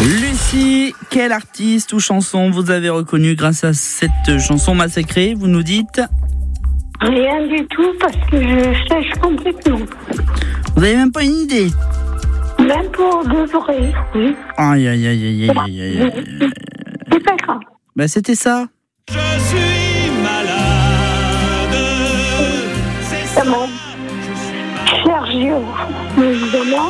Lucie, quel artiste ou chanson vous avez reconnu grâce à cette chanson massacrée? Vous nous dites? Rien du tout, parce que je sèche complètement. Vous avez même pas une idée? Même pour de vrai, oui. Aïe, aïe, aïe, aïe, aïe, aïe, aïe. C'est pas grave. Ben, c'était ça. Je suis malade. C'est ça. Comment? Sergio, évidemment.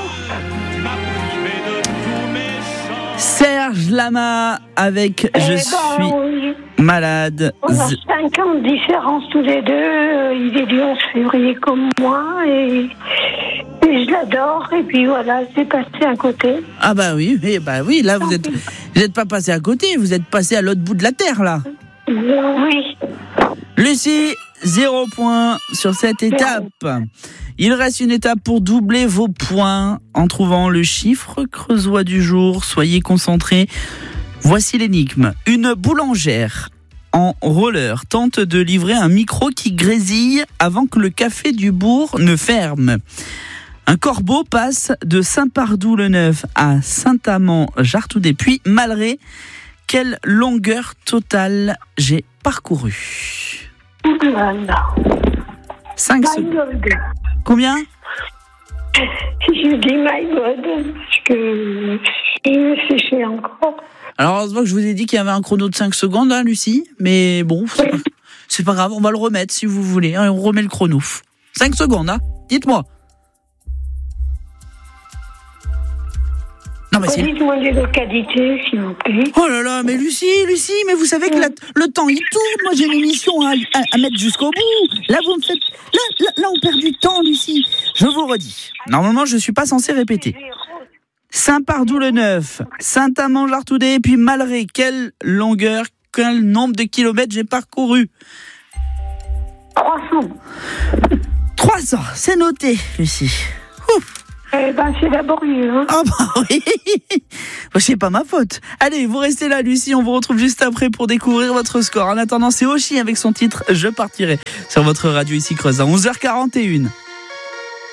Serge Lama avec Je suis Oui. malade. On a 5 ans de différence tous les deux. Il est du 11 février comme moi et je l'adore. Et puis voilà, c'est passé à côté. Ah bah oui, là vous êtes pas passé à côté, vous êtes passé à l'autre bout de la terre là. Oui. Lucie, 0 point sur cette étape. Il reste une étape pour doubler vos points en trouvant le chiffre creusois du jour. Soyez concentrés. Voici l'énigme. Une boulangère en roller tente de livrer un micro qui grésille avant que le café du bourg ne ferme. Un corbeau passe de Saint-Pardoux-le-Neuf à Saint-Amand-Jartoudé, puis Malray. Quelle longueur totale j'ai parcouru? 5 secondes. Combien? Je dis my God, parce que je me séchais encore. Alors, heureusement que je vous ai dit qu'il y avait un chrono de 5 secondes, hein, Lucie. Mais bon, c'est pas grave, on va le remettre si vous voulez. Hein, on remet le chrono. 5 secondes, hein. Dites-moi. Non, mais Dites-moi les localités, s'il vous plaît. Oh là là, mais Lucie, mais vous savez que le temps, il tourne. Moi, j'ai une émission à mettre jusqu'au bout. Là, vous me faites... Là, on perd du temps, Lucie. Je vous redis. Normalement, je suis pas censé répéter. Saint-Pardoux-le-Neuf, Saint-Amand-Jartoudé, puis Malray. Quelle longueur, quel nombre de kilomètres j'ai parcouru? 300. 300, c'est noté, Lucie. Ouf. Eh ben, c'est laborieux, hein. Ah bah oui. C'est pas ma faute. Allez, vous restez là, Lucie. On vous retrouve juste après pour découvrir votre score. En attendant, c'est Oshi avec son titre « Je partirai » sur votre radio ici Creuse à 11h41.